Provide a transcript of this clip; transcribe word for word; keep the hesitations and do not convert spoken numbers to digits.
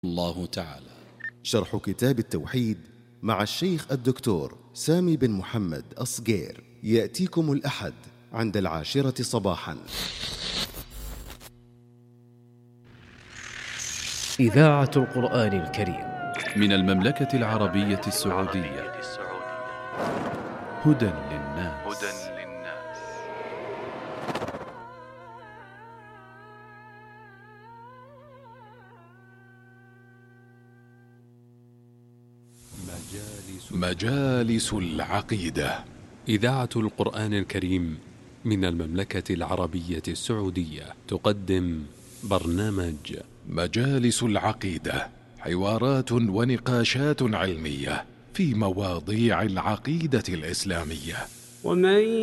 الله تعالى. شرح كتاب التوحيد مع الشيخ الدكتور سامي بن محمد أصقير يأتيكم الأحد عند العاشرة صباحا. إذاعة القرآن الكريم من المملكة العربية السعودية. هدى للناس. مجالس العقيدة. إذاعة القرآن الكريم من المملكة العربية السعودية تقدم برنامج مجالس العقيدة، حوارات ونقاشات علمية في مواضيع العقيدة الإسلامية. ومن